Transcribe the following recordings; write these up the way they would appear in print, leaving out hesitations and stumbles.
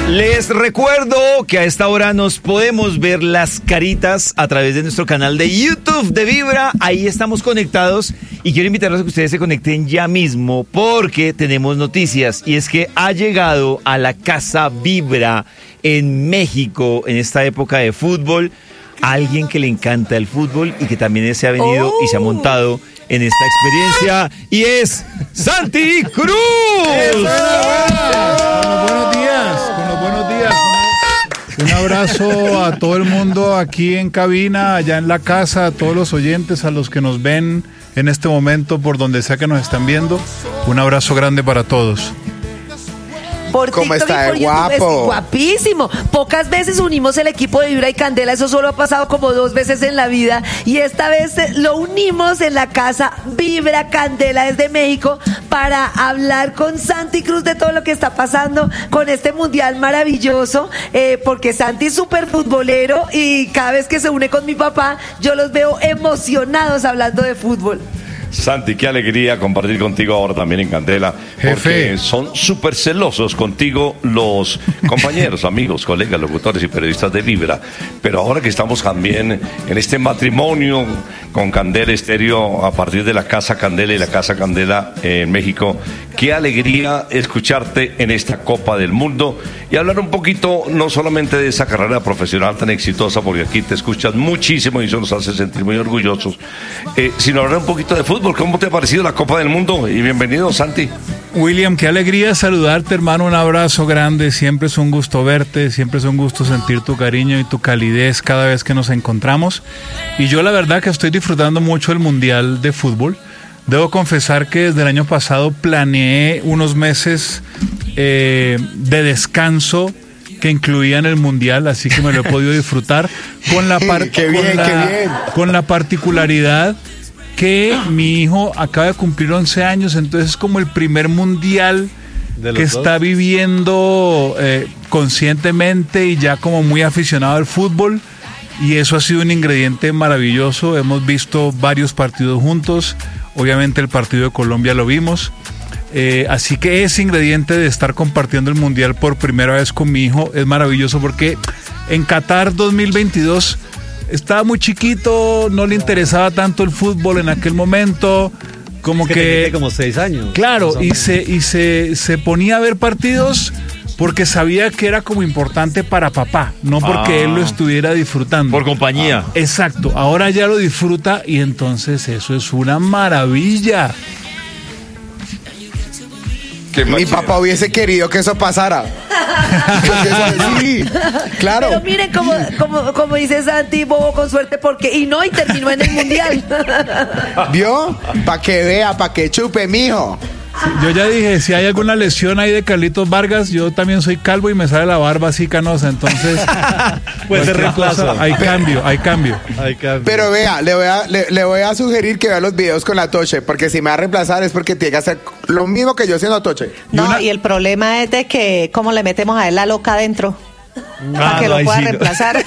Les recuerdo que a esta hora nos podemos ver las caritas a través de nuestro canal de YouTube de Vibra. Ahí estamos conectados y quiero invitarlos a que ustedes se conecten ya mismo porque tenemos noticias. Y es que ha llegado a la Casa Vibra en México en esta época de fútbol alguien que le encanta el fútbol y que también se ha venido y se ha montado en esta experiencia y es Santi Cruz. Con los buenos días. Un abrazo a todo el mundo aquí en cabina, allá en la casa, a todos los oyentes, a los que nos ven en este momento por donde sea que nos están viendo. Un abrazo grande para todos. Por ¿Cómo TikTok está y por de YouTube, guapo? es guapísimo. Pocas veces unimos el equipo de Vibra y Candela, eso solo ha pasado como 2 veces en la vida y esta vez lo unimos en la casa Vibra Candela desde México para hablar con Santi Cruz de todo lo que está pasando con este mundial maravilloso, porque Santi es súper futbolero y cada vez que se une con mi papá yo los veo emocionados hablando de fútbol. Santi, qué alegría compartir contigo ahora también en Candela, Jefe. porque son súper celosos contigo los compañeros, amigos, colegas, locutores y periodistas de Vibra, pero ahora que estamos también en este matrimonio con Candela Estéreo a partir de la Casa Candela y la Casa Candela en México, qué alegría escucharte en esta Copa del Mundo y hablar un poquito no solamente de esa carrera profesional tan exitosa, porque aquí te escuchan muchísimo y eso nos hace sentir muy orgullosos, sino hablar un poquito de fútbol. ¿Cómo te ha parecido la Copa del Mundo? Y bienvenido, Santi. William, qué alegría saludarte, hermano, un abrazo grande, siempre es un gusto verte, siempre es un gusto sentir tu cariño y tu calidez cada vez que nos encontramos. Y yo la verdad que estoy disfrutando mucho el Mundial de Fútbol. Debo confesar que desde el año pasado planeé unos meses de descanso que incluían el Mundial, así que me lo he podido disfrutar con la, con la particularidad que mi hijo acaba de cumplir 11 años, entonces es como el primer mundial que está viviendo conscientemente y ya como muy aficionado al fútbol, y eso ha sido un ingrediente maravilloso. Hemos visto varios partidos juntos, obviamente el partido de Colombia lo vimos, así que ese ingrediente de estar compartiendo el mundial por primera vez con mi hijo es maravilloso, porque en Qatar 2022 estaba muy chiquito, no le interesaba tanto el fútbol en aquel momento, como es que tenía como 6 años. Claro, y se ponía a ver partidos porque sabía que era como importante para papá, no porque él lo estuviera disfrutando. Por compañía. Exacto, ahora ya lo disfruta y entonces eso es una maravilla. Mi papá hubiese querido que eso pasara. Sí, claro. Pero miren como dice Santi, bobo con suerte, porque y terminó en el mundial. ¿Vio? Pa' que vea, pa' que chupe, mijo. Yo ya dije, si hay alguna lesión ahí de Carlitos Vargas, yo también soy calvo y me sale la barba así canosa, entonces Pues de reemplazo. hay cambio. Pero vea, le voy a sugerir que vea los videos con la Toche, porque si me va a reemplazar es porque tiene que hacer lo mismo que yo siendo Toche. No, y el problema es de que cómo le metemos a él la loca adentro. Para que lo pueda reemplazar.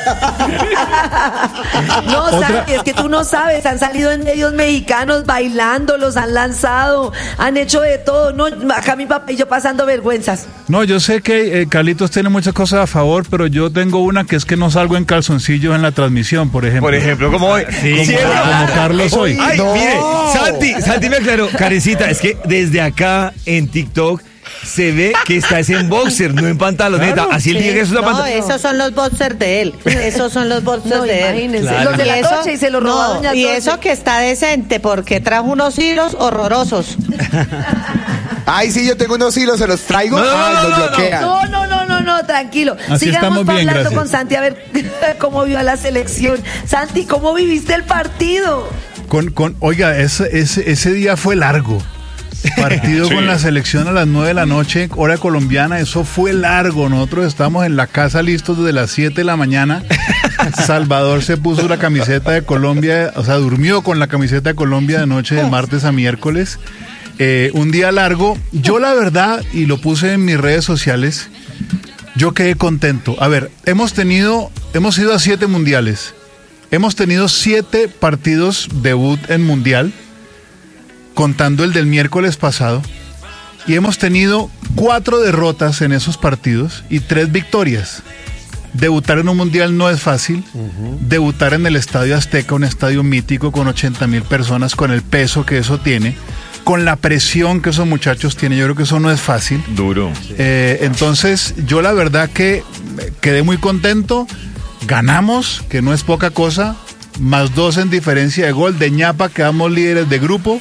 No, Santi, es que tú no sabes, han salido en medios mexicanos bailando, los han lanzado, han hecho de todo. No, acá mi papá y yo pasando vergüenzas. No, yo sé que Carlitos tiene muchas cosas a favor, pero yo tengo una que es que no salgo en calzoncillos en la transmisión, por ejemplo. Por ejemplo, como hoy. Como Carlos hoy. Ay, No. mire, Santi me aclaró. Karencita, es que desde acá en TikTok se ve que está en boxer, no en pantaloneta. Claro. Así él dice que es una No, pantaloneta. esos son los boxers de él. Esos son los boxers No, de él. imagínense. Claro. Los de la Y eso- Toche y se los robó a doña y Toche. eso que está decente, porque trajo unos hilos horrorosos. Ay, sí, yo tengo unos hilos, se los traigo. Los bloquean. No, tranquilo. Así Sigamos estamos bien, hablando gracias. con Santi a ver cómo vio a la selección. Santi, ¿cómo viviste el partido? Oiga, ese día fue largo. Partido Sí. con la selección a las 9 de la noche, hora colombiana, eso fue largo. Nosotros estábamos en la casa listos desde las 7 de la mañana. Salvador se puso la camiseta de Colombia, o sea, durmió con la camiseta de Colombia de noche de martes a miércoles. Un día largo. Yo la verdad, y lo puse en mis redes sociales, yo quedé contento. A ver, hemos ido a 7 mundiales. Hemos tenido 7 partidos debut en mundial, contando el del miércoles pasado. y hemos tenido 4 derrotas en esos partidos y 3 victorias. Debutar en un mundial no es fácil. Debutar en el Estadio Azteca, un estadio mítico con 80,000 personas, con el peso que eso tiene, con la presión que esos muchachos tienen, yo creo que eso no es fácil. Duro. Entonces, yo la verdad que quedé muy contento. Ganamos, que no es poca cosa, +2 en diferencia de gol. De ñapa quedamos líderes de grupo,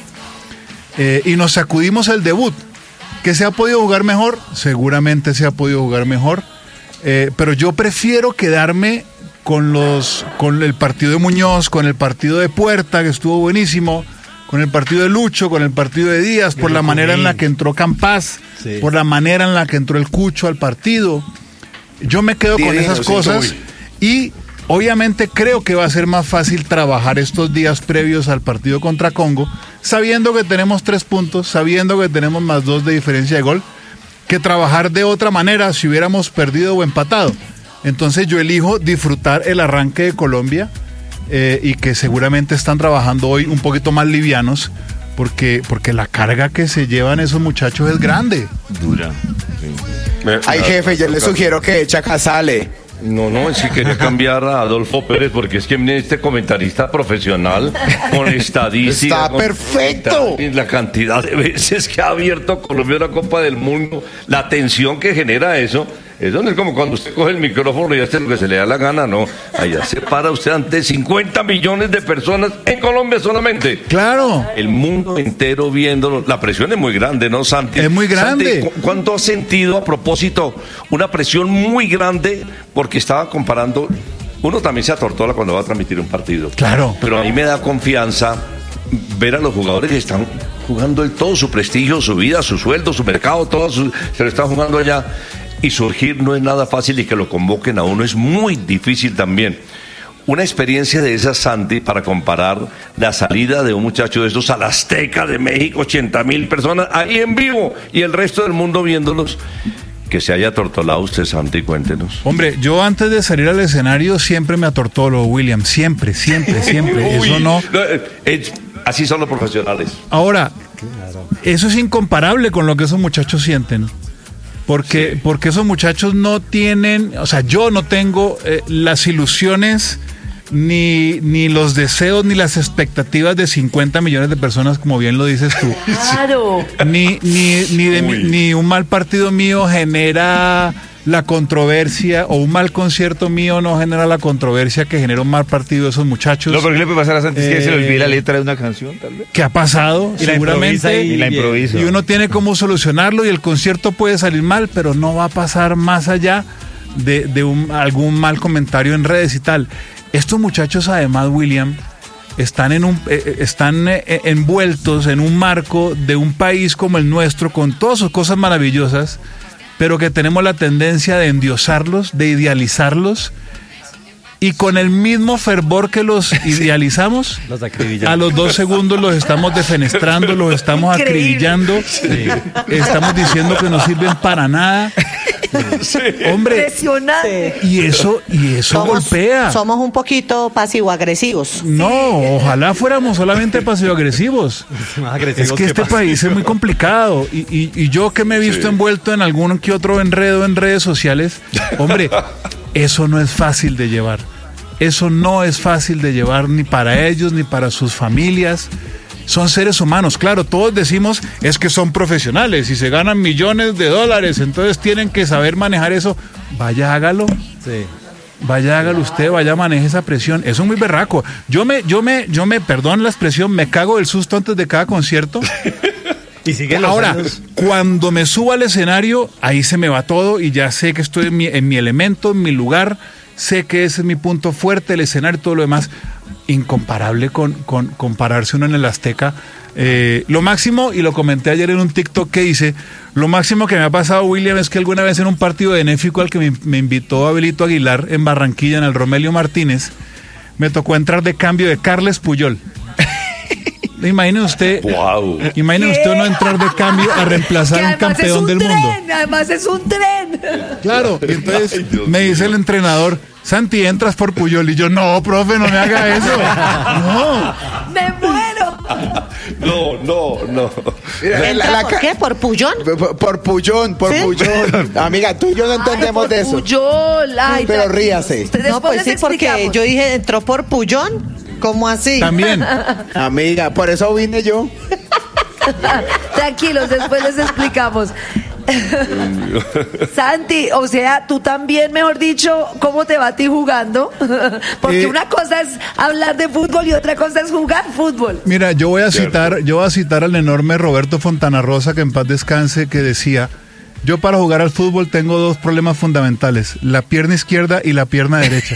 y nos sacudimos el debut. ¿Que se ha podido jugar mejor? Seguramente se ha podido jugar mejor. Pero yo prefiero quedarme con el partido de Muñoz, con el partido de Puerta, que estuvo buenísimo, con el partido de Lucho, con el partido de Díaz, por la manera en la que entró Campas, por la manera en la que entró el Cucho al partido. Yo me quedo con esas cosas y obviamente creo que va a ser más fácil trabajar estos días previos al partido contra Congo, sabiendo que tenemos 3 puntos, sabiendo que tenemos +2 de diferencia de gol, que trabajar de otra manera si hubiéramos perdido o empatado. Entonces yo elijo disfrutar el arranque de Colombia, y que seguramente están trabajando hoy un poquito más livianos, porque la carga que se llevan esos muchachos es grande. Dura. Ay, jefe, yo le sugiero que eche a Casale. No, es que quería cambiar a Adolfo Pérez, porque es que este comentarista profesional, con estadística. Está perfecto. La cantidad de veces que ha abierto Colombia una Copa del Mundo, la tensión que genera eso no es como cuando usted coge el micrófono y hace lo que se le da la gana, no. Allá se para usted ante 50 millones de personas en Colombia solamente. Claro. El mundo entero viéndolo. La presión es muy grande, ¿no, Santi? Es muy grande. Santi, ¿cuánto has sentido, a propósito, una presión muy grande? Porque estaba comparando, uno también se atortola cuando va a transmitir un partido. Claro. Pero a mí me da confianza ver a los jugadores que están jugando todo su prestigio, su vida, su sueldo, su mercado, se lo están jugando allá. Y surgir no es nada fácil, y que lo convoquen a uno es muy difícil también. Una experiencia de esa, Santi, para comparar la salida de un muchacho de estos al Azteca de México, 80,000 personas ahí en vivo y el resto del mundo viéndolos. Que se haya atortolado usted, Santi, cuéntenos. Hombre, yo antes de salir al escenario siempre me atortolo, William, siempre. Eso no. Así son los profesionales. Ahora, eso es incomparable con lo que esos muchachos sienten. Porque esos muchachos no tienen, o sea, yo no tengo las ilusiones, ni los deseos, ni las expectativas de 50 millones de personas, como bien lo dices tú. Claro. Ni un mal partido mío genera la controversia, o un mal concierto mío no genera la controversia que genera un mal partido de esos muchachos. Lo que le puede pasar a Santi es que se le olvide la letra de una canción, tal vez. Que ha pasado, Y seguramente. la improvisa. Y uno tiene cómo solucionarlo, y el concierto puede salir mal, pero no va a pasar más allá de algún mal comentario en redes y tal. Estos muchachos, además, William, están envueltos en un marco de un país como el nuestro, con todas sus cosas maravillosas, pero que tenemos la tendencia de endiosarlos, de idealizarlos, y con el mismo fervor que los idealizamos, Los acribillamos. a los 2 segundos los estamos defenestrando, los estamos Increíble. acribillando, estamos diciendo que no sirven para nada. Hombre, Impresionante. y eso golpea. Somos un poquito pasivo-agresivos. No, ojalá fuéramos solamente pasivo-agresivos. Más Es agresivos que este pasivo. país es muy complicado, y yo que me he visto envuelto en algún que otro enredo en redes sociales, hombre, eso no es fácil de llevar. Eso no es fácil de llevar, ni para ellos ni para sus familias. Son seres humanos, claro, todos decimos es que son profesionales y se ganan millones de dólares, entonces tienen que saber manejar eso. Vaya, hágalo. Sí. Vaya, hágalo usted, vaya, maneje esa presión. Eso es muy berraco. Yo me, perdón la expresión, me cago del susto antes de cada concierto. Y siguen los Ahora, años. cuando me subo al escenario, ahí se me va todo y ya sé que estoy en mi elemento, en mi lugar. Sé que ese es mi punto fuerte, el escenario y todo lo demás. Incomparable con compararse uno en el Azteca. Lo máximo, y lo comenté ayer en un TikTok que hice, lo máximo que me ha pasado, William, es que alguna vez en un partido benéfico al que me invitó Abelito Aguilar en Barranquilla, en el Romelio Martínez, me tocó entrar de cambio de Carles Puyol. Imagine usted, Wow. imagine usted no entrar de cambio a reemplazar Que a un además campeón del mundo. Además es un tren. Claro, y entonces Ay, Dios me mío. dice el entrenador, Santi, entras por Puyol. Y yo, no, profe, no me haga eso. No. Me muero. No. ¿Entra por qué? ¿Por Puyol? Por Puyol. ¿Sí? Amiga, tú y yo no entendemos de eso. Puyol, Pero ríase. No, pues sí, porque yo dije, entró por Puyol. ¿Cómo así? También. Amiga, por eso vine yo. Tranquilos, después les explicamos. Santi, o sea, tú también, mejor dicho, ¿cómo te va a ti jugando? Porque una cosa es hablar de fútbol y otra cosa es jugar fútbol. Mira, yo voy a citar al enorme Roberto Fontana Rosa, que en paz descanse, que decía: yo para jugar al fútbol tengo dos problemas fundamentales, la pierna izquierda y la pierna derecha.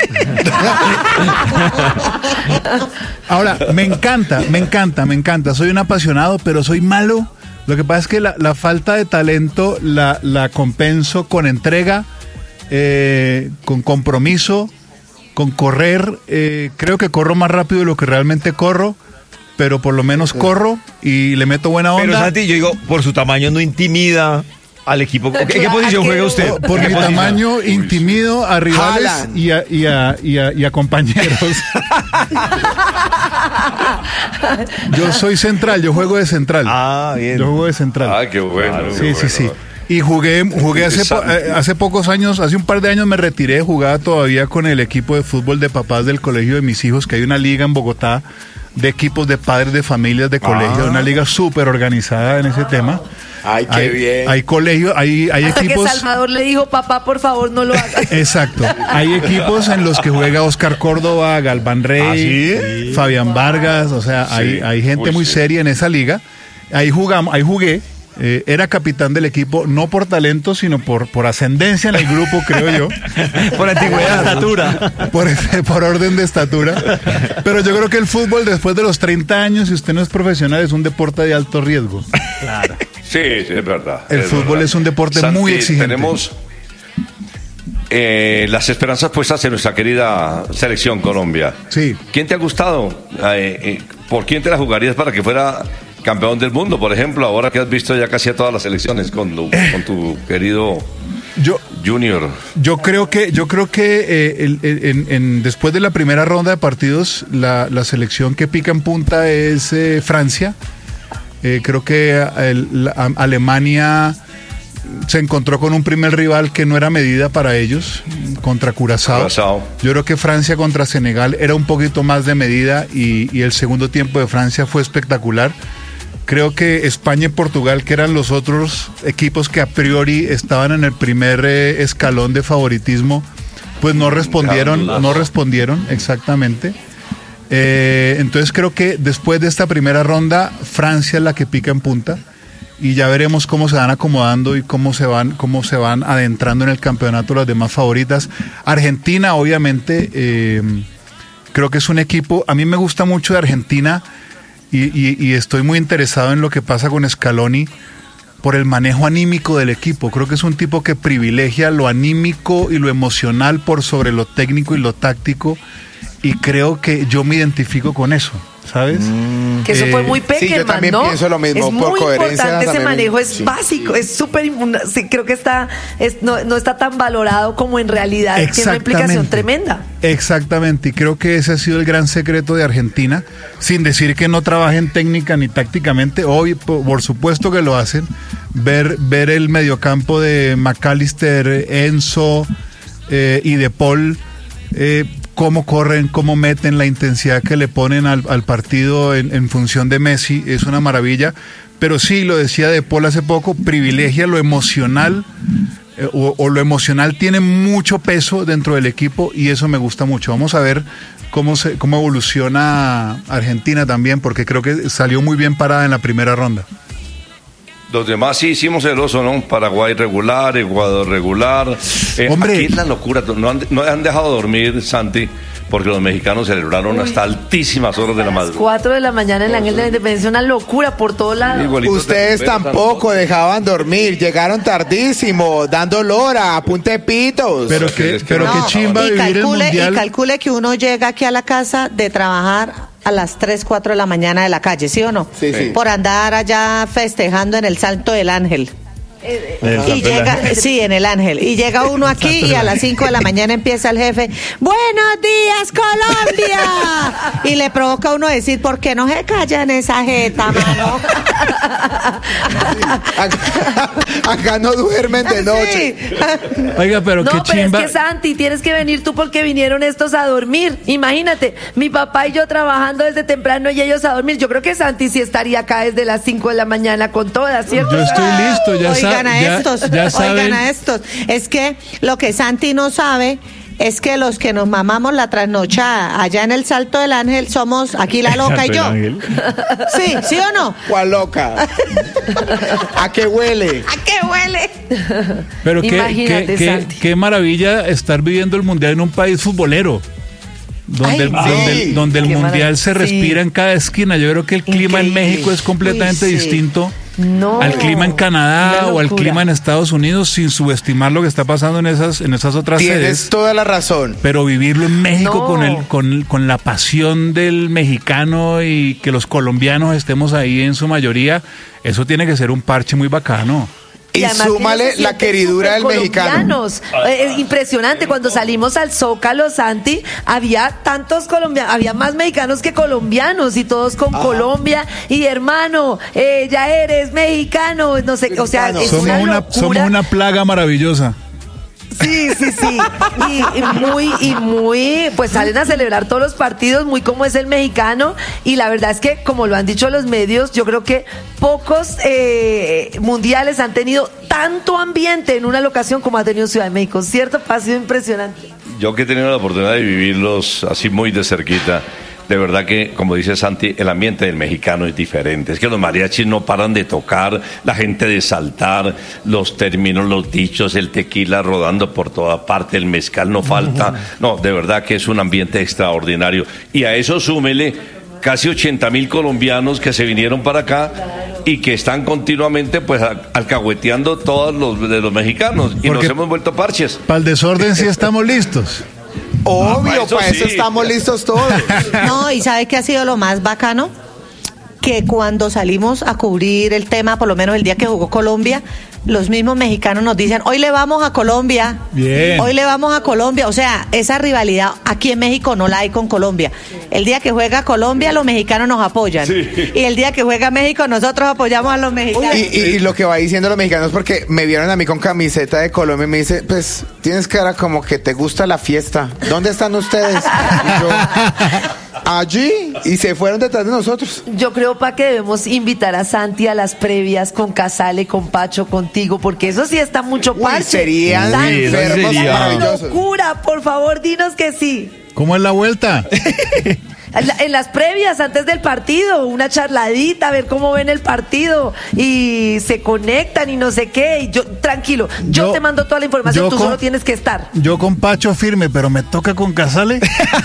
Ahora, me encanta, soy un apasionado, pero soy malo. Lo que pasa es que la falta de talento la compenso con entrega, con compromiso, con correr. Creo que corro más rápido de lo que realmente corro, pero por lo menos corro y le meto buena onda. Pero Santi, yo digo, por su tamaño no intimida al equipo. ¿Qué posición juega usted? Por mi tamaño intimido a rivales y a compañeros. Yo soy central, yo juego de central. Ah, bien. Yo juego de central. Ah, qué bueno. Sí. Y jugué hace pocos años, hace un par de años me retiré, jugaba todavía con el equipo de fútbol de papás del colegio de mis hijos, que hay una liga en Bogotá de equipos de padres de familias de colegio, una liga súper organizada en ese tema. Ay, qué bien. Hay colegios, hay Hasta equipos. que Salvador le dijo, papá, por favor, no lo hagas. Exacto. Hay equipos en los que juega Oscar Córdoba, Galván Rey, Fabián Vargas, o sea, hay gente muy seria en esa liga. Ahí jugué. Era capitán del equipo, no por talento, sino por ascendencia en el grupo, creo yo. Por antigüedad, estatura. Por orden de estatura. Pero yo creo que el fútbol, después de los 30 años, si usted no es profesional, es un deporte de alto riesgo. Claro. Sí, es verdad. El fútbol es un deporte Santi, muy exigente. Tenemos las esperanzas puestas en nuestra querida selección Colombia. Sí. ¿Quién te ha gustado? ¿Por quién te la jugarías para que fuera campeón del mundo, por ejemplo, ahora que has visto ya casi a todas las selecciones con tu querido Junior? Yo creo que después de la primera ronda de partidos, la selección que pica en punta es Francia. Creo que Alemania se encontró con un primer rival que no era medida para ellos, contra Curazao. Yo creo que Francia contra Senegal era un poquito más de medida y el segundo tiempo de Francia fue espectacular. Creo que España y Portugal, que eran los otros equipos que a priori estaban en el primer escalón de favoritismo, pues no respondieron exactamente. Entonces creo que después de esta primera ronda, Francia es la que pica en punta y ya veremos cómo se van acomodando y cómo se van adentrando en el campeonato las demás favoritas. Argentina, obviamente, creo que es un equipo, a mí me gusta mucho de Argentina. Y estoy muy interesado en lo que pasa con Scaloni por el manejo anímico del equipo. Creo que es un tipo que privilegia lo anímico y lo emocional por sobre lo técnico y lo táctico, y creo que yo me identifico con eso, ¿sabes? Que eso fue muy Peckerman, sí, yo también ¿no? pienso lo mismo, es muy por coherencia. Importante ese manejo, es básico, es súper, sí, creo que no está tan valorado como en realidad, tiene una implicación tremenda. Exactamente, y creo que ese ha sido el gran secreto de Argentina, sin decir que no trabajen técnica ni tácticamente, hoy por supuesto que lo hacen. Ver el mediocampo de McAllister, Enzo y De Paul, cómo corren, cómo meten, la intensidad que le ponen al partido en función de Messi, es una maravilla. Pero sí, lo decía De Paul hace poco, privilegia lo emocional, o lo emocional tiene mucho peso dentro del equipo, y eso me gusta mucho. Vamos a ver cómo evoluciona Argentina también, porque creo que salió muy bien parada en la primera ronda. Los demás sí hicimos el oso, ¿no? Paraguay regular, Ecuador regular. Hombre, aquí es la locura. No han dejado dormir, Santi, porque los mexicanos celebraron hasta altísimas horas de la madrugada. 4 de la mañana en el Ángel de la Independencia, una locura por todos lados. Ustedes tampoco dejaban dormir, llegaron tardísimo, dando lora, a punta de pitos. Pero qué chimba vivir el mundial. Y calcule que uno llega aquí a la casa de trabajar a las 3, 4 de la mañana de la calle, ¿sí o no? Sí. Por andar allá festejando en el Salto del Ángel. Y llega, sí, en el Ángel. Y llega uno aquí y a las 5 de la mañana empieza el jefe, ¡buenos días, Colombia! Y le provoca a uno decir, ¿por qué no se callan esa jeta, mano? Acá no duermen de noche. Sí. Oiga, pero No, qué pero chimba. es que Santi, tienes que venir tú porque vinieron estos a dormir. Imagínate, mi papá y yo trabajando desde temprano y ellos a dormir. Yo creo que Santi sí estaría acá desde las 5 de la mañana con todas, ¿cierto? Yo estoy listo, Oigan ya saben. oigan a estos. Es que lo que Santi no sabe es que los que nos mamamos la trasnochada allá en el Salto del Ángel somos aquí la loca y yo. Sí, ¿sí o no? ¿Cuál loca? ¿A qué huele? ¿A qué huele? Pero Imagínate, Santi. qué maravilla estar viviendo el Mundial en un país futbolero. Donde, Ay, donde el Qué Mundial maravilla. se respira en cada esquina. Yo creo que el clima en Increíble. México es completamente Uy, sí. distinto No, al clima en Canadá una o al locura. clima en Estados Unidos, sin subestimar lo que está pasando en esas otras Tienes sedes. toda la razón. Pero vivirlo en México No. con la pasión del mexicano y que los colombianos estemos ahí en su mayoría, eso tiene que ser un parche muy bacano. Y además que súmale ellos se la sienten queridura del mexicano. supercolombianos. Impresionante, cuando salimos al Zócalo, Santi, había tantos colombianos, había más mexicanos que colombianos y todos con Colombia. Y hermano, ya eres mexicano, no sé, o sea, es una locura. Somos una plaga maravillosa. Sí, sí, sí. Y muy, pues salen a celebrar todos los partidos, muy como es el mexicano. Y la verdad es que, como lo han dicho los medios, yo creo que pocos mundiales han tenido tanto ambiente en una locación como ha tenido Ciudad de México. ¿Cierto? Ha sido impresionante. Yo que he tenido la oportunidad de vivirlos así muy de cerquita, de verdad que, como dice Santi, el ambiente del mexicano es diferente. Es que los mariachis no paran de tocar, la gente de saltar, los términos, los dichos, el tequila rodando por toda parte, el mezcal no falta. No, de verdad que es un ambiente extraordinario. Y a eso súmele casi 80,000 colombianos que se vinieron para acá y que están continuamente pues alcahueteando todos los de los mexicanos. Y Porque nos hemos vuelto parches. Para el desorden sí estamos listos. Obvio, eso para eso sí. estamos listos todos. No, y ¿sabe qué ha sido lo más bacano? Que cuando salimos a cubrir el tema, por lo menos el día que jugó Colombia, los mismos mexicanos nos dicen, hoy le vamos a Colombia. Bien. Hoy le vamos a Colombia. O sea, esa rivalidad aquí en México no la hay con Colombia. El día que juega Colombia, los mexicanos nos apoyan. Y el día que juega México, nosotros apoyamos a los mexicanos. Y lo que va diciendo los mexicanos, porque me vieron a mí con camiseta de Colombia y me dice, pues tienes cara como que te gusta la fiesta. ¿Dónde están ustedes? Y yo, allí, y se fueron detrás de nosotros. Yo creo, Pa, que debemos invitar a Santi a las previas con Casale, con Pacho, contigo, porque eso sí está mucho Uy, parche. serían Santi, enfermos sería maravillosos. locura, por favor, dinos que sí. ¿Cómo es la vuelta? En las previas, antes del partido, una charladita, a ver cómo ven el partido y se conectan y no sé qué. Y yo, tranquilo, yo te mando toda la información, tú solo tienes que estar. Yo con Pacho firme, pero me toca con Casale.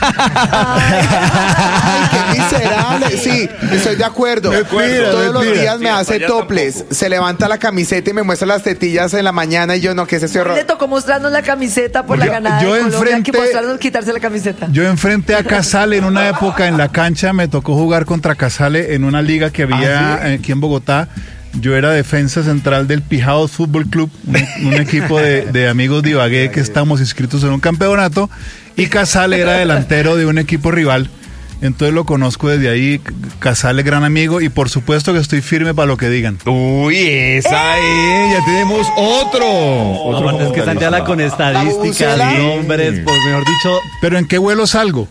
Ay, qué miserable. Sí, estoy de acuerdo. Todos los días me hace Vaya toples. tampoco. Se levanta la camiseta y me muestra las tetillas en la mañana y yo no, ¿qué es ese Le horror? tocó mostrarnos la camiseta por la ganada yo de Colombia, hay que enfrente- mostrarnos quitarse la camiseta. Yo enfrenté a Casale en una época en la cancha, me tocó jugar contra Casale en una liga que había aquí en Bogotá. Yo era defensa central del Pijaos Fútbol Club, un equipo de amigos de Ibagué que estamos inscritos en un campeonato, y Casale era delantero de un equipo rival. Entonces lo conozco desde ahí, Casale, gran amigo, y por supuesto que estoy firme para lo que digan. Uy, esa es. Ya tenemos otro. Aparte es que Santi habla con estadísticas, bubucela. nombres, pues mejor dicho, Pero ¿en qué vuelo salgo?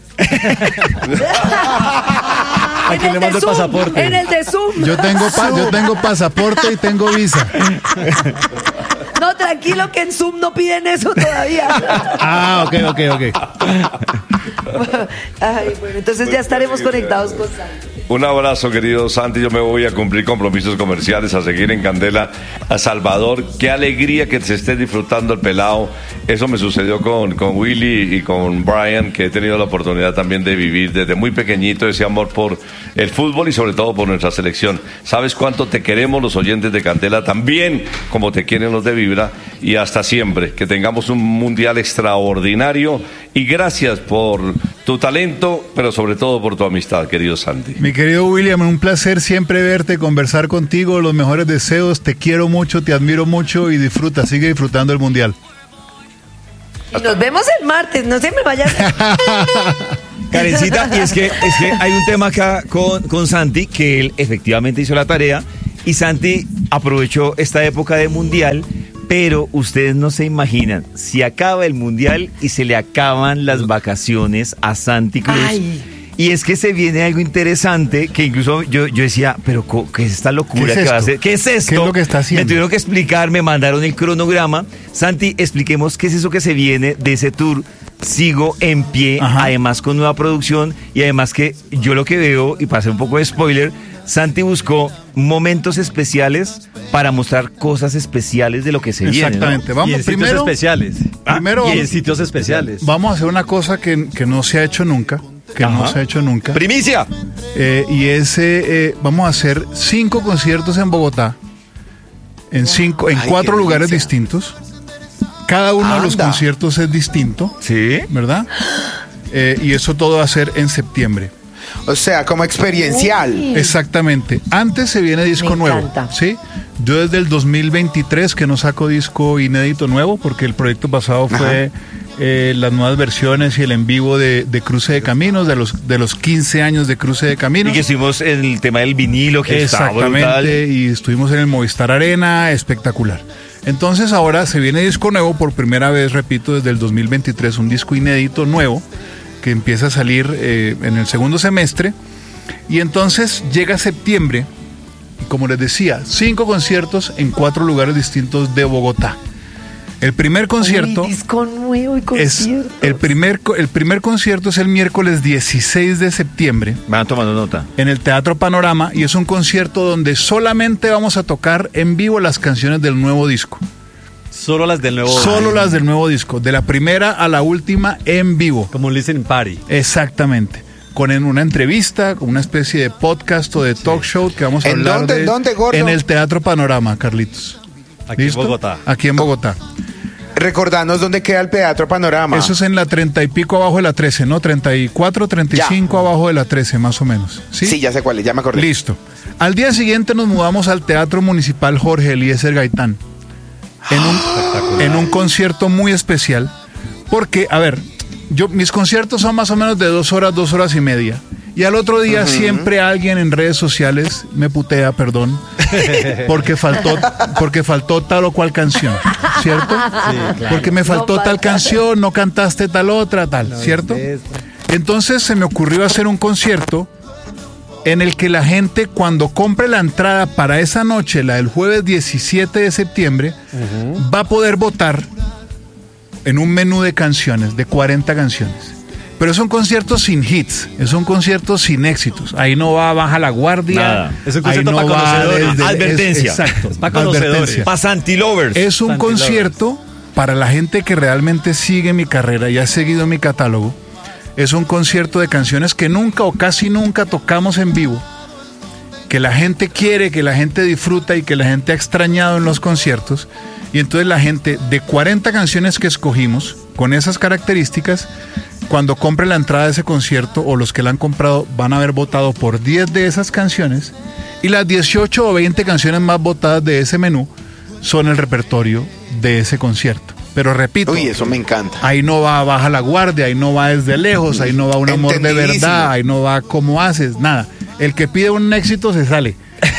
¿a quién le mando el pasaporte? En el de Zoom. Yo tengo pasaporte y tengo visa. No, tranquilo que en Zoom no piden eso todavía. Ah, ok. Ay, bueno, entonces ya estaremos conectados con Santi. Un abrazo, querido Santi. Yo me voy a cumplir compromisos comerciales, a seguir en Candela, a Salvador. Qué alegría que se esté disfrutando el pelado. Eso me sucedió con Willy y con Brian, que he tenido la oportunidad también de vivir desde muy pequeñito ese amor por el fútbol y sobre todo por nuestra selección. ¿Sabes cuánto te queremos los oyentes de Candela? También como te quieren los de Vibra. Y hasta siempre. Que tengamos un mundial extraordinario y gracias por tu talento, pero sobre todo por tu amistad, querido Santi. Mi querido William, un placer siempre verte, conversar contigo, los mejores deseos, te quiero mucho, te admiro mucho y disfruta, sigue disfrutando el Mundial. Y nos vemos el martes, no se me vaya a... Karencita, y es que hay un tema acá con Santi, que él efectivamente hizo la tarea, y Santi aprovechó esta época de Mundial, pero ustedes no se imaginan, si acaba el Mundial y se le acaban las vacaciones a Santi Cruz. Ay. Y es que se viene algo interesante que incluso yo decía, pero ¿qué es esta locura ¿Qué es que va a esto? hacer? ¿Qué es esto? ¿Qué es lo que está haciendo? Me tuvieron que explicar, me mandaron el cronograma. Santi, expliquemos qué es eso que se viene de ese tour. Sigo en pie, Ajá. además con nueva producción y además que yo lo que veo, y para hacer un poco de spoiler, Santi buscó momentos especiales para mostrar cosas especiales de lo que se viene, ¿no? Exactamente, Y vamos en sitios primero, especiales. primero Y en vamos, sitios especiales. vamos a hacer una cosa que no se ha hecho nunca, ¡Primicia! y es, vamos a hacer 5 conciertos en Bogotá, en 4 qué lugares delicia. distintos. Cada uno de los Anda. conciertos es distinto, Sí. ¿verdad? Y eso todo va a ser en septiembre. O sea, como experiencial. Uy. Exactamente. Antes se viene disco Me nuevo. encanta. ¿Sí? Yo desde el 2023 que no saco disco inédito nuevo, porque el proyecto pasado fue las nuevas versiones y el en vivo de Cruce de Caminos, de los 15 años de Cruce de Y Caminos. que estuvimos en el tema del vinilo, que está brutal. Exactamente, y estuvimos en el Movistar Arena, espectacular. Entonces ahora se viene disco nuevo por primera vez, repito, desde el 2023, un disco inédito nuevo que empieza a salir en el segundo semestre. Y entonces llega septiembre, y como les decía, 5 conciertos en 4 lugares distintos de Bogotá. El primer concierto Uy, disco nuevo y es conciertos. el primer concierto es el miércoles 16 de septiembre Van tomando nota. en el Teatro Panorama, y es un concierto donde solamente vamos a tocar en vivo las canciones del nuevo disco. Solo las del nuevo. Solo las del nuevo disco, de la primera a la última en vivo. Como un listening party. Exactamente. Con una entrevista, con una especie de podcast o de talk show que vamos a ¿En hablar dónde, de en dónde, gordo? en el Teatro Panorama, Carlitos. Aquí en Bogotá. Aquí en Bogotá. Recordanos dónde queda el Teatro Panorama. Eso es en la 30 y pico abajo de la 13, ¿no? 34, 35 abajo de la 13, más o menos. ¿Sí? Sí, ya sé cuál es, ya me acordé. Listo. Al día siguiente nos mudamos al Teatro Municipal Jorge Eliezer Gaitán. En un concierto muy especial. Porque, a ver, mis conciertos son más o menos de 2 horas, 2 horas y media. Y al otro día siempre alguien en redes sociales me putea, perdón, porque faltó tal o cual canción, ¿cierto? Sí, claro. Porque me faltó No tal falta. canción, no cantaste tal otra, tal, ¿cierto? Entonces se me ocurrió hacer un concierto en el que la gente, cuando compre la entrada para esa noche, la del jueves 17 de septiembre, va a poder votar en un menú de canciones, de 40 canciones. Pero es un concierto sin hits, es un concierto sin éxitos. Ahí no va Baja la Guardia. Nada. Es un ahí concierto no pa' va conocedores. Advertencia. exacto. Es pa' conocedores. advertencia. Pa' Santi Lovers. Es un Santi concierto para la gente que realmente sigue mi carrera y ha seguido mi catálogo. Es un concierto de canciones que nunca o casi nunca tocamos en vivo, que la gente quiere, que la gente disfruta y que la gente ha extrañado en los conciertos. Y entonces la gente, de 40 canciones que escogimos, con esas características, cuando compre la entrada de ese concierto, o los que la han comprado, van a haber votado por 10 de esas canciones, y las 18 o 20 canciones más votadas de ese menú son el repertorio de ese concierto. Pero repito, Uy, eso me encanta. ahí no va Baja la Guardia, ahí no va Desde Lejos, ahí no va Un Amor de Entendidísimo. Verdad, ahí no va Cómo Haces, nada. El que pide un éxito se sale.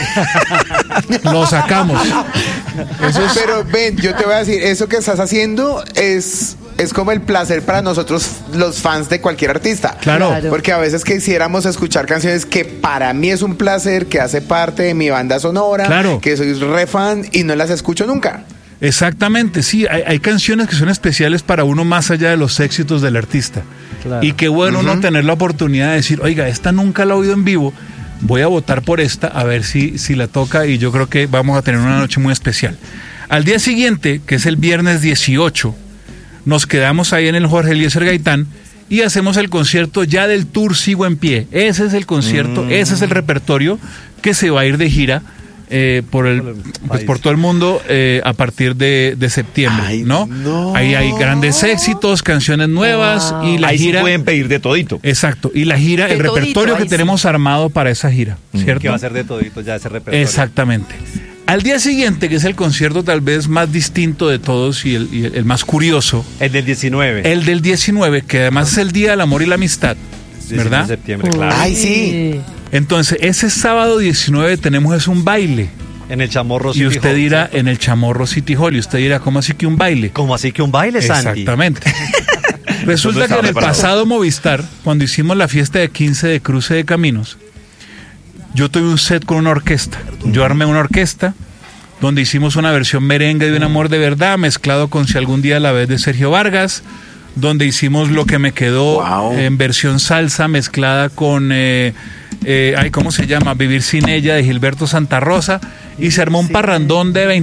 Lo sacamos. Eso es... Pero ven, yo te voy a decir, eso que estás haciendo es como el placer para nosotros, los fans de cualquier artista. Claro. Claro. Porque a veces quisiéramos escuchar canciones que para mí es un placer, que hace parte de mi banda sonora, Claro. que soy re fan y no las escucho nunca. Exactamente, sí, hay canciones que son especiales para uno más allá de los éxitos del artista. Claro. Y qué bueno uno tener la oportunidad de decir, oiga, esta nunca la he oído en vivo, voy a votar por esta, a ver si la toca, y yo creo que vamos a tener una noche muy especial. Al día siguiente, que es el viernes 18, nos quedamos ahí en el Jorge Eliezer Gaitán y hacemos el concierto ya del tour Sigo en Pie. Ese es el concierto, ese es el repertorio que se va a ir de gira por todo el mundo a partir de septiembre. Ay, ¿no? Ahí hay grandes éxitos, canciones nuevas y la Ahí gira. sí pueden pedir de todito. Exacto, y la gira, De el todito, repertorio que ahí sí. tenemos armado para esa gira, ¿cierto? Que va a ser de todito ya ese repertorio. Exactamente. Al día siguiente, que es el concierto tal vez más distinto de todos y el más curioso, El del 19. el del 19, que además es el Día del Amor y la Amistad, 19 ¿verdad? de septiembre, claro. Ay, sí. Entonces, ese sábado 19 tenemos un baile. En el Chamorro Y City usted Hall, dirá, ¿cierto? en el Chamorro City Hall, y usted dirá, ¿cómo así que un baile? ¿Cómo así que un baile, Santi? Exactamente. Resulta que estaba en el preparado. pasado Movistar, cuando hicimos la fiesta de 15 de Cruce de Caminos, yo tuve un set con una orquesta. Yo armé una orquesta donde hicimos una versión merengue de Un amor de verdad, mezclado con Si algún día la ves de Sergio Vargas, donde hicimos Lo que me quedó Wow. en versión salsa mezclada con ¿cómo se llama? Vivir sin ella de Gilberto Santa Rosa, y se armó un parrandón de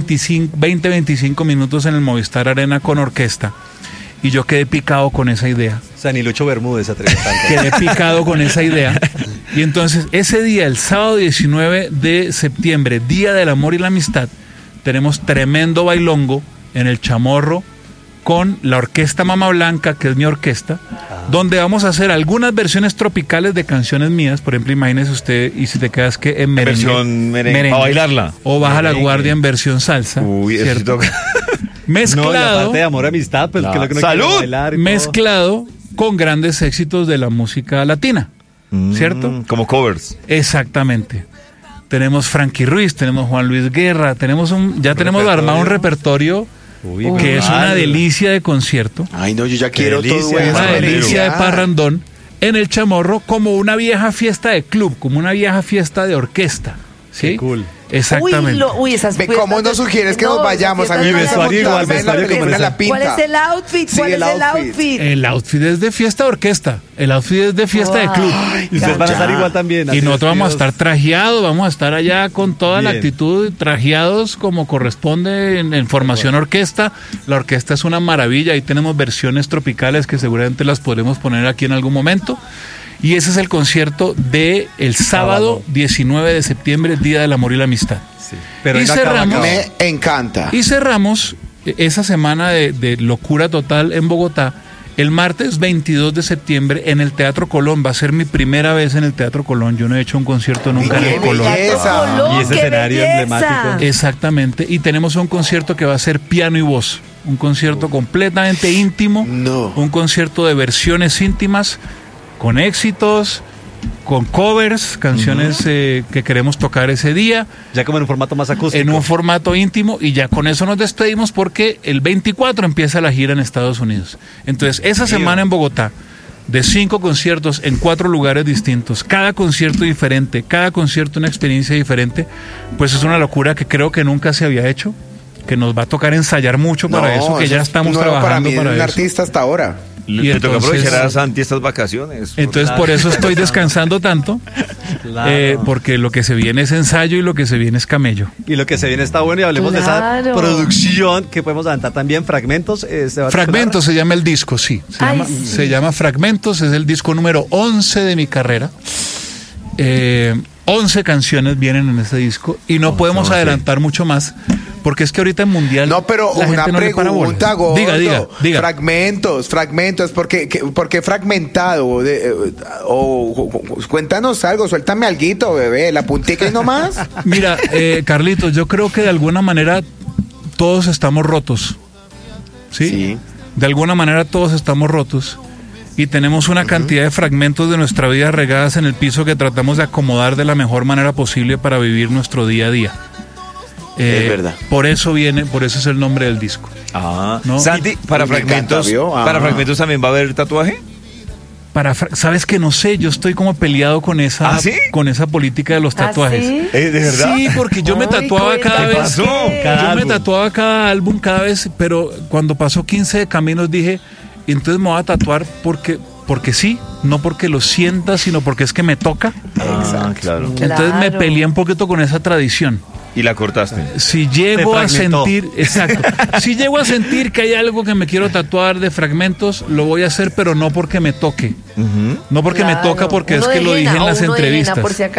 20-25 minutos en el Movistar Arena con orquesta. Y yo quedé picado con esa idea. San y Lucho Bermúdez se atrevió tanto. Quedé picado con esa idea. Y entonces ese día, el sábado 19 de septiembre, Día del Amor y la Amistad, tenemos tremendo bailongo en el Chamorro con la Orquesta Mama Blanca, que es mi orquesta, donde vamos a hacer algunas versiones tropicales de canciones mías. Por ejemplo, imagínese usted, y si te quedas que en merengue, versión merengue, para bailarla. o Baja la Merengue. Guardia en versión salsa. Uy, eso sí ¿cierto? toca. No, y Mezclado, aparte de amor y amistad, pues que lo que uno ¡Salud! quiere bailar y todo. mezclado con grandes éxitos de la música latina, ¿cierto? Como covers. Exactamente. Tenemos Frankie Ruiz, tenemos Juan Luis Guerra, tenemos tenemos repertorio. armado un repertorio Uy, que es una brutal. delicia de concierto, Ay, no, yo ya Qué quiero delicia, todo eso. una Bueno, delicia de Ya. parrandón en el Chamorro, como una vieja fiesta de club, como una vieja fiesta de orquesta. ¿Sí? Qué cool. Exactamente. Esas Ve, fiestas ¿cómo nos de- sugieres que no, nos vayamos? esas A mí Y me fiestas vestuario de- igual, vestuario como en la esa. pinta. ¿Cuál es el outfit? Sí, ¿Cuál el es el outfit. outfit? El outfit es de fiesta de orquesta, el outfit es de fiesta de Wow. club. Y ustedes van a estar Ya. igual también. Y así nosotros vamos a vestidos. estar trajeados, vamos a estar allá con toda la Bien. actitud, trajeados como corresponde en formación orquesta. La orquesta es una maravilla, ahí tenemos versiones tropicales que seguramente las podremos poner aquí en algún momento. Y ese es el concierto de el sábado 19 de septiembre, Día del Amor y la Amistad. Sí. Pero Y venga acá, cerramos- acá. Me encanta. Y cerramos esa semana de locura total en Bogotá. El martes 22 de septiembre en el Teatro Colón. Va a ser mi primera vez en el Teatro Colón. Yo no he hecho un concierto nunca en ¡Qué el Colón. belleza! Colón, Y ese qué escenario belleza. emblemático. Exactamente. Y tenemos un concierto que va a ser piano y voz. Un concierto completamente íntimo. No. Un concierto de versiones íntimas, con éxitos, con covers, canciones que queremos tocar ese día, Ya como en un formato más acústico. en un formato íntimo, y ya con eso nos despedimos porque el 24 empieza la gira en Estados Unidos. Entonces, esa semana en Bogotá, de 5 conciertos en 4 lugares distintos, cada concierto diferente, cada concierto una experiencia diferente, pues es una locura que creo que nunca se había hecho, que nos va a tocar ensayar mucho para eso, que ya es estamos nuevo trabajando para mí, para un eso. artista hasta ahora. Le toca entonces- aprovechar a Santi estas vacaciones. Entonces por eso estoy descansando tanto, Claro. porque lo que se viene es ensayo y lo que se viene es camello. Y lo que se viene está bueno y hablemos de esa Claro. producción que podemos adelantar también, Fragmentos. Se va a Fragmentos se llama el disco, sí. Ay, sí. Se llama Fragmentos, es el disco número 11 de mi carrera. 11 canciones vienen en ese disco y no podemos adelantar mucho más porque es que ahorita en Mundial No, pero la una gente no le para bolas. pregunta, Gordo. Diga. Fragmentos, ¿por qué fragmentado? Cuéntanos algo, suéltame alguito, bebé, la puntica y nomás. Mira, Carlitos, yo creo que de alguna manera todos estamos rotos. ¿Sí? Sí. De alguna manera todos estamos rotos y tenemos una cantidad de fragmentos de nuestra vida regadas en el piso que tratamos de acomodar de la mejor manera posible para vivir nuestro día a día. Es verdad. Por eso es el nombre del disco. Ah, ¿No? Santi, para Me encanta, fragmentos, ¿vio? Ah. para fragmentos también va a haber tatuaje. Sabes que no sé, yo estoy como peleado con esa, ¿Ah, sí? con esa política de los ¿Ah, tatuajes. sí? ¿De verdad? Sí, porque yo me Ay, tatuaba cada cuéntame. vez. ¿Qué pasó? Cada Yo me álbum. tatuaba cada álbum cada vez, pero cuando pasó 15 de Caminos dije, entonces me voy a tatuar porque sí, no porque lo sienta, sino porque es que me toca. Ah, claro. Entonces me Claro. peleé un poquito con esa tradición. Y la cortaste. Si llego Te a fragmentó. sentir, exacto, si llego a sentir que hay algo que me quiero tatuar de fragmentos, lo voy a hacer, pero no porque me toque. No porque me Claro. toca, porque Uno es que de lo dije henna, en o las uno de henna, entrevistas. por si acaso.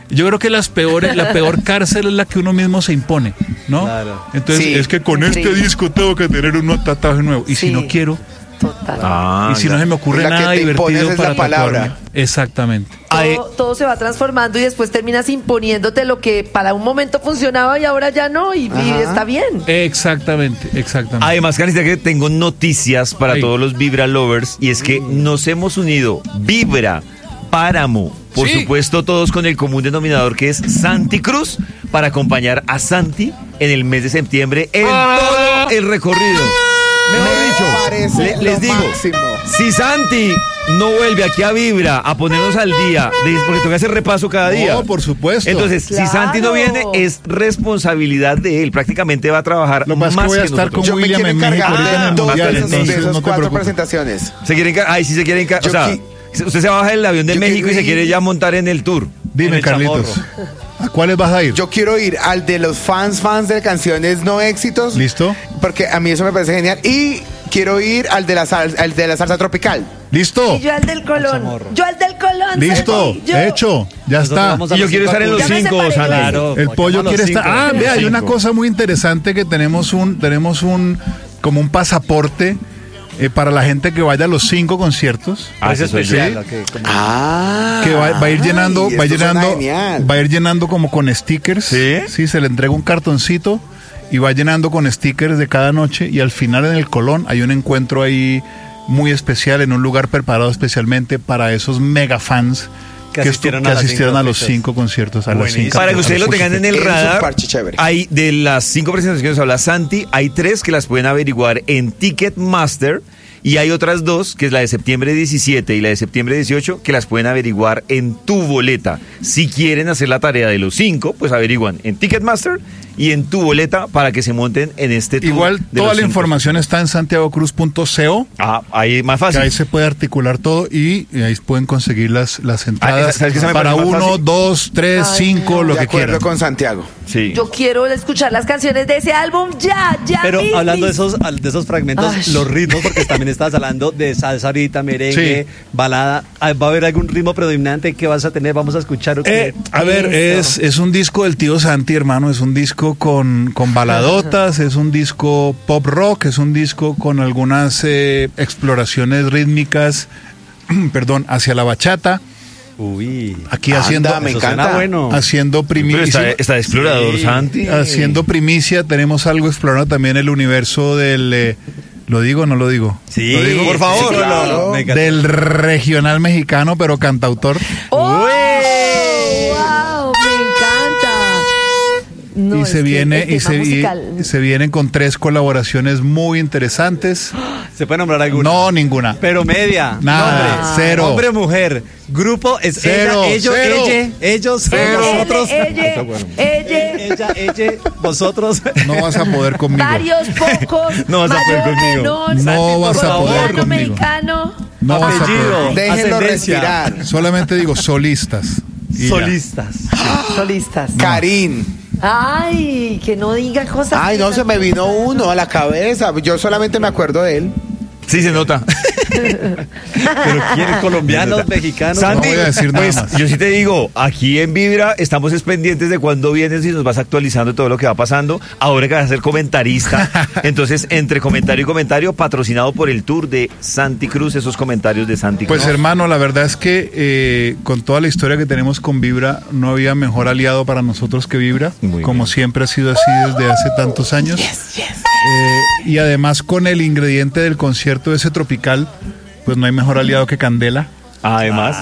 Yo creo que la peor cárcel es la que uno mismo se impone, ¿no? Claro. Entonces, Sí, es que con este increíble. disco tengo que tener un tatuaje nuevo. Y si Sí. no quiero, Total. y si no se me ocurre La que nada te impones divertido es la para palabra. tatuarme. Exactamente. Todo se va transformando y después terminas imponiéndote lo que para un momento funcionaba y ahora ya no, y está bien. Exactamente. Además, Karencita, que tengo noticias para Ay. todos los Vibra Lovers y es que nos hemos unido Vibra, Páramo, por Sí. supuesto todos con el común denominador que es Santi Cruz para acompañar a Santi en el mes de septiembre en todo el recorrido. Mejor Me dicho, parece les lo digo, máximo. si Santi no vuelve aquí a Vibra a ponernos al día, porque tengo que hacer repaso cada día. No, por supuesto. Entonces, si Claro. Santi no viene, es responsabilidad de él. Prácticamente va a trabajar Lo que pasa es más que voy a que estar nosotros. con Yo me William quiero en México encargar ahorita en de el dos mundial, de entonces esas no te 4 preocupes. presentaciones. Se quiere sí se quiere Yo o sea, usted se baja del avión de yo México y quiero se quiere ir- ya montar en el tour. Dime, el Carlitos. ¿A cuáles vas a ir? Yo quiero ir al de los fans de canciones no éxitos. ¿Listo? Porque a mí eso me parece genial. Y quiero ir al de la salsa tropical. ¿Listo? Y yo al del Colón. Chamorro. Yo al del Colón. ¿Listo? Santi, yo. Hecho. Ya Nosotros está. vamos a Y yo los quiero cinco estar en los Ya me 5, separé, Santi. Claro. El pollo Los quiere cinco. estar. Ah, vea, hay una cosa muy interesante que tenemos como un pasaporte para la gente que vaya a los 5 conciertos. Es eso soy yo. especial. ok, como- Ah. Que va a ir llenando, Ay, va a ir esto suena llenando, genial. va a ir llenando como con stickers. ¿Sí? Se le entrega un cartoncito y va llenando con stickers de cada noche y al final en el Colón hay un encuentro ahí muy especial en un lugar preparado especialmente para esos mega fans Que asistieron a las asistieron a los cinco 5 conciertos, a las Buenísimo. 5. Para que ustedes lo tengan en el Es un radar, parche chévere. hay de las 5 presentaciones que nos habla Santi, hay 3 que las pueden averiguar en Ticketmaster y hay otras 2, que es la de septiembre 17 y la de septiembre 18, que las pueden averiguar en Tu Boleta. Si quieren hacer la tarea de los 5, pues averiguan en Ticketmaster y en Tu Boleta para que se monten en este tour. Igual de toda los la 5. información está en santiagocruz.co. Ahí más Que fácil. ahí se puede articular todo y ahí pueden conseguir las entradas ¿sabes qué se me para parece más 1, fácil? 2, 3, 5, lo De que acuerdo quieran. con Santiago. Sí. Yo quiero escuchar las canciones de ese álbum ya. Pero mismo. hablando de esos fragmentos, Ay. los ritmos, porque también estabas hablando de salsa ahorita, merengue, Sí. balada. ¿Va a haber algún ritmo predominante que vas a tener? Vamos a escuchar. A ver, Eso. es un disco del tío Santi, hermano. Es un disco con baladotas, es un disco pop rock, es un disco con algunas exploraciones rítmicas, perdón, hacia la bachata. Uy. Aquí Anda, haciendo, me Eso encanta. suena bueno. haciendo Pero primicia. está de explorador, Sí. Santi. Haciendo primicia, tenemos algo explorando también el universo del. ¿Lo digo o no lo digo? Sí, ¿Lo digo? por favor. Sí, claro. Me encanta. Del regional mexicano, pero cantautor. ¡Oh! ¡Wow! Me encanta. No, y es se que viene el y tema musical- se vienen con 3 colaboraciones muy interesantes. ¿Se puede nombrar alguna? No, ninguna. Pero media. Nada, Nombre. cero. Hombre, mujer. Grupo es Cero, ella, ellos, cero. ellos, Cero. nosotros. Ella, Ella, vosotros. No vas a poder conmigo. varios, pocos, No vas a poder mayor, conmigo. menor, No vas a poder colombiano, conmigo. mexicano. No vas a Apellido. poder. Déjenlo Ascendencia. respirar. Solamente digo solistas. Y ya. Solistas. Solistas. Karim. Ay, que no diga cosas. Ay, no, se me vino uno a la cabeza. Yo solamente me acuerdo de él. Sí, se nota. Pero ¿quién? Colombianos, mexicanos. Santi, No voy a decir nada pues, más. yo sí te digo, aquí en Vibra estamos pendientes de cuándo vienes y nos vas actualizando todo lo que va pasando. Ahora que vas a ser comentarista, entonces entre comentario y comentario, patrocinado por el tour de Santi Cruz, esos comentarios de Santi Cruz. Pues hermano, la verdad es que con toda la historia que tenemos con Vibra, no había mejor aliado para nosotros que Vibra, Muy como bien. siempre ha sido así desde hace tantos años. Y además con el ingrediente del concierto ese tropical, pues no hay mejor aliado que Candela. Además,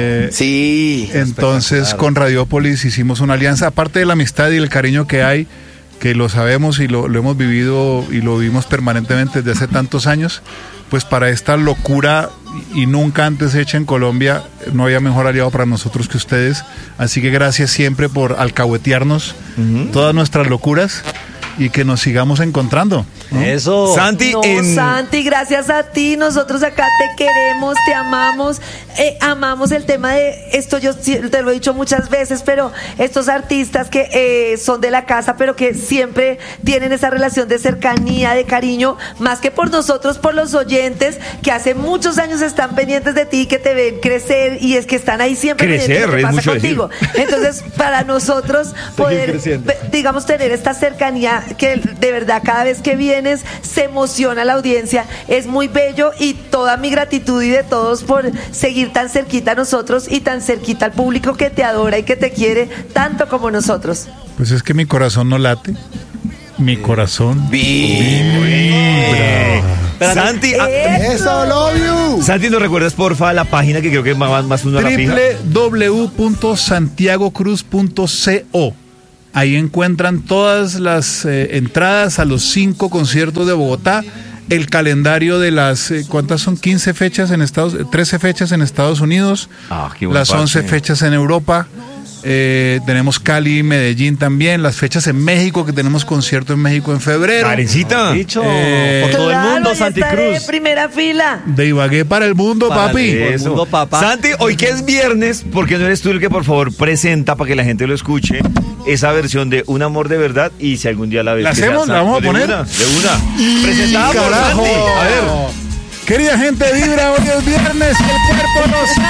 Sí. Entonces con Radiópolis hicimos una alianza, aparte de la amistad y el cariño que hay, que lo sabemos y lo hemos vivido y lo vivimos permanentemente desde hace tantos años, pues para esta locura y nunca antes hecha en Colombia, no había mejor aliado para nosotros que ustedes. Así que gracias siempre por alcahuetearnos todas nuestras locuras. y que nos sigamos encontrando, ¿no? Eso. Santi, No, Santi, gracias a ti, nosotros acá te queremos, te amamos, amamos el tema de esto, yo te lo he dicho muchas veces, pero estos artistas que son de la casa, pero que siempre tienen esa relación de cercanía, de cariño, más que por nosotros, por los oyentes, que hace muchos años están pendientes de ti, que te ven crecer, y es que están ahí siempre Crecer, pendientes de lo que es pasa mucho contigo. Entonces, para nosotros poder, creciendo. digamos, tener esta cercanía que de verdad cada vez que vienes se emociona la audiencia, es muy bello, y toda mi gratitud y de todos por seguir tan cerquita a nosotros y tan cerquita al público que te adora y que te quiere tanto como nosotros. Pues es que mi corazón no late, mi corazón vibra. Santi, Eso, love you. Santi, ¿nos recuerdas, porfa, la página que creo que más uno la fija? www.santiagocruz.co. Ahí encuentran todas las entradas a los 5 conciertos de Bogotá, el calendario de las, ¿cuántas son? 15 fechas en 13 fechas en Estados Unidos, Qué buen las 11 parche. fechas en Europa. Tenemos Cali, Medellín también, las fechas en México, que tenemos concierto en México en febrero. Karencita. Dicho, Eh, por todo el Claro, mundo, ya Santi estaré en Cruz. primera fila. De Ibagué para el mundo, Para papi. el Eso. mundo, papá. Santi, hoy que es viernes, ¿por qué no eres tú el que por favor presenta para que la gente lo escuche esa versión de Un amor de verdad? Y si algún día la ves, ¿La que sea hacemos? ¿La Santi, vamos a poner? De una. Presentada por Carajo. Santi. A ver. Querida gente, vibra, hoy es viernes, el cuerpo nos